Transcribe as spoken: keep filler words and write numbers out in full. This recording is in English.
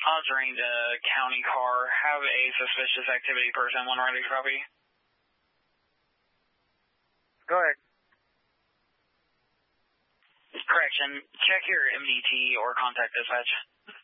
Monitoring the county car. Have a suspicious activity person. One ready to copy. Go ahead. Correction. Check your M D T or contact dispatch.